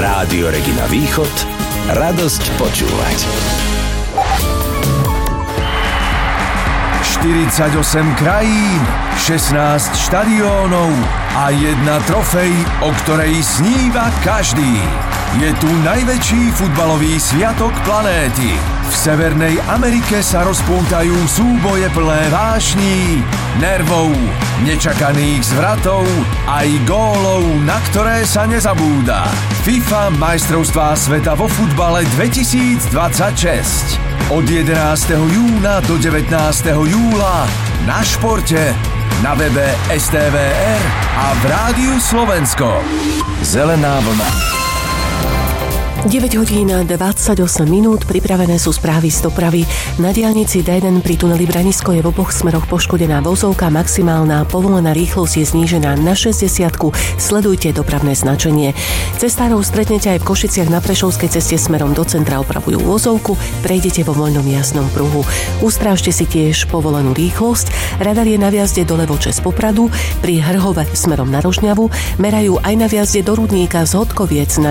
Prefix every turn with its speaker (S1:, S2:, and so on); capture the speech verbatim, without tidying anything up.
S1: Rádio Regina Východ, radosť počúvať.
S2: štyridsaťosem krajín, šestnásť štadiónov a jedna trofej, o ktorej sníva každý. Je tu najväčší futbalový sviatok planéty. V Severnej Amerike sa rozpútajú súboje plné vášní, nervov, nečakaných zvratov aj gólov, na ktoré sa nezabúda. FIFA majstrovstvá sveta vo futbale dvetisícdvadsaťšesť. Od jedenásteho júna do devätnásteho júla na Športe, na webe es té vé er a v Rádiu Slovensko. Zelená vlna.
S3: deväť hodín dvadsaťosem minút, pripravené sú správy z dopravy. Na diaľnici dé jeden pri tuneli Branisko je v oboch smeroch poškodená vozovka, maximálna povolená rýchlosť je znížená na šesťdesiatku. Sledujte dopravné značenie. Cestárov stretnete aj v Košiciach na Prešovskej ceste smerom do centra, opravujú vozovku, prejdete vo voľnom jasnom pruhu. Ustrážte si tiež povolenú rýchlosť. Radar je na viazde do Levoče z Popradu, pri Hrhove smerom na Rožňavu, merajú aj na viazde do Rudníka z Hodkoviec na